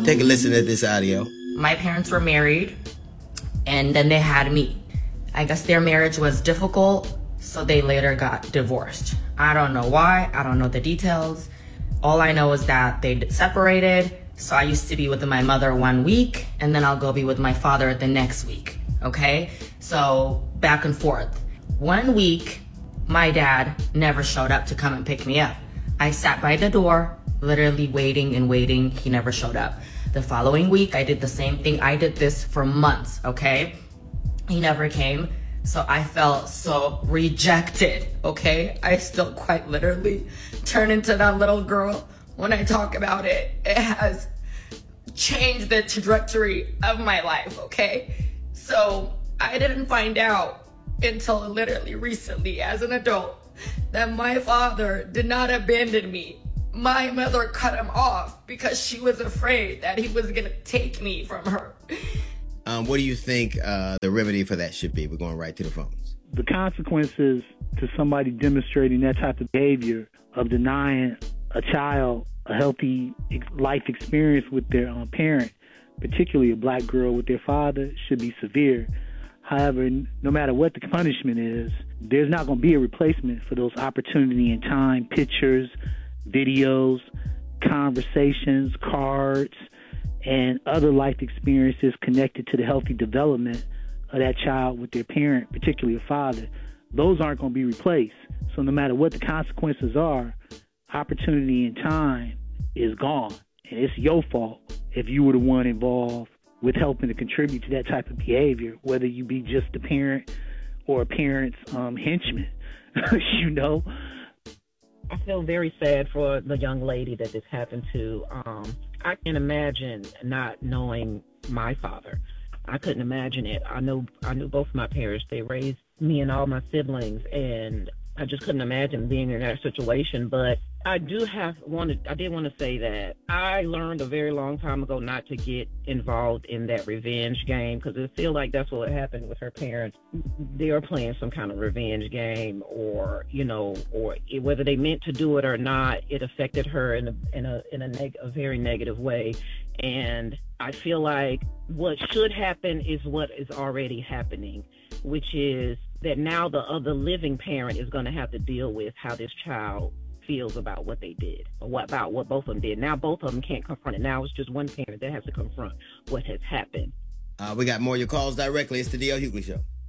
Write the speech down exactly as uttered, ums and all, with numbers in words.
Take a listen to this audio. My parents were married, and then they had me. I guess their marriage was difficult, so they later got divorced. I don't know why. I don't know the details. All I know is that they separated. So I used to be with my mother one week, and then I'll go be with my father the next week. Okay? So back and forth. One week, my dad never showed up to come and pick me up. I sat by the door, literally waiting and waiting. He never showed up. The following week, I did the same thing. I did this for months, okay? He never came. So I felt so rejected, okay? I still quite literally turn into that little girl when I talk about it. It has changed the trajectory of my life, okay? So I didn't find out until literally recently as an adult that my father did not abandon me. My mother cut him off because she was afraid that he was gonna take me from her. Um, what do you think uh, the remedy for that should be? We're going right to the phones. The consequences to somebody demonstrating that type of behavior of denying a child a healthy life experience with their um, parent, particularly a black girl with their father, should be severe. However, no matter what the punishment is, there's not going to be a replacement for those opportunity and time, pictures, videos, conversations, cards, and other life experiences connected to the healthy development of that child with their parent, particularly a father. Those aren't going to be replaced. So no matter what the consequences are, opportunity and time is gone. And it's your fault if you were the one involved with helping to contribute to that type of behavior, whether you be just a parent or a parent's um, henchman, you know? I feel very sad for the young lady that this happened to. Um, I can imagine not knowing my father. I couldn't imagine it. I know I knew both my parents. They raised me and all my siblings, and I just couldn't imagine being in that situation. But I do have wanted. I did want to say that I learned a very long time ago not to get involved in that revenge game, because I feel like that's what happened with her parents. They are playing some kind of revenge game, or you know, or it, whether they meant to do it or not, it affected her in a in a in a, neg- a very negative way. And I feel like what should happen is what is already happening, which is that now the other living parent is going to have to deal with how this child feels about what they did, or what about what both of them did. Now both of them can't confront it. Now it's just one parent that has to confront what has happened. Uh, we got more of your calls directly. It's the D L Hughley Show.